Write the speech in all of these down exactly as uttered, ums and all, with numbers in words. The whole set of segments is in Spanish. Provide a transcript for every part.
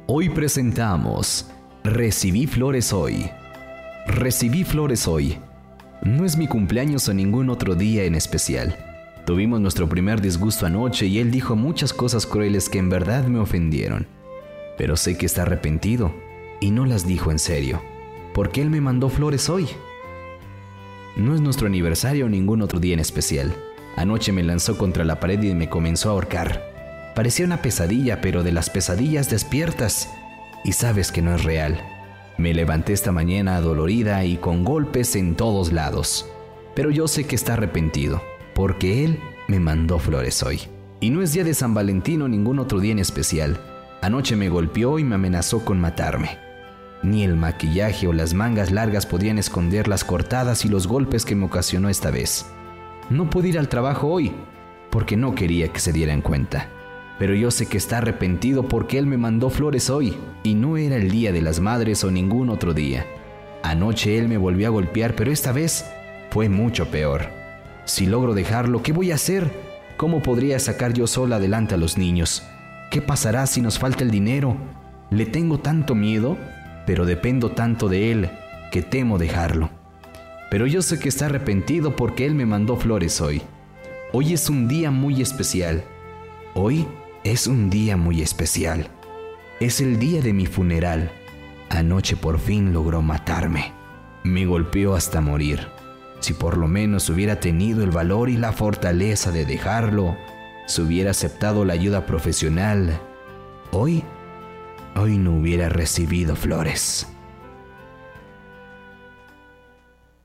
Hoy presentamos Recibí flores hoy. Recibí flores hoy. No es mi cumpleaños o ningún otro día en especial. Tuvimos nuestro primer disgusto anoche y él dijo muchas cosas crueles que en verdad me ofendieron. Pero sé que está arrepentido y no las dijo en serio, porque él me mandó flores hoy. No es nuestro aniversario o ningún otro día en especial. Anoche me lanzó contra la pared y me comenzó a ahorcar. Parecía una pesadilla, pero de las pesadillas despiertas y sabes que no es real. Me levanté esta mañana adolorida y con golpes en todos lados. Pero yo sé que está arrepentido, porque él me mandó flores hoy. Y no es día de San Valentín o ningún otro día en especial. Anoche me golpeó y me amenazó con matarme. Ni el maquillaje o las mangas largas podían esconder las cortadas y los golpes que me ocasionó esta vez. No pude ir al trabajo hoy, porque no quería que se dieran cuenta. Pero yo sé que está arrepentido porque él me mandó flores hoy, y no era el día de las madres o ningún otro día. Anoche él me volvió a golpear, pero esta vez fue mucho peor. Si logro dejarlo, ¿qué voy a hacer? ¿Cómo podría sacar yo sola adelante a los niños? ¿Qué pasará si nos falta el dinero? Le tengo tanto miedo, pero dependo tanto de él que temo dejarlo. Pero yo sé que está arrepentido porque él me mandó flores hoy. Hoy es un día muy especial. Hoy es un día muy especial. Es el día de mi funeral. Anoche por fin logró matarme. Me golpeó hasta morir. Si por lo menos hubiera tenido el valor y la fortaleza de dejarlo, si hubiera aceptado la ayuda profesional, hoy, hoy no hubiera recibido flores.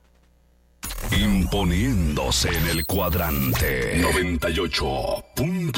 Imponiéndose en el cuadrante noventa y ocho punto